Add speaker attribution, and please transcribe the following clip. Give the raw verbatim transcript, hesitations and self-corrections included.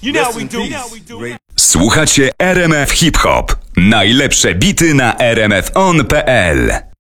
Speaker 1: You know how we do. You know how we do.
Speaker 2: Słuchacie R M F Hip Hop. Najlepsze bity na r m f on kropka p l.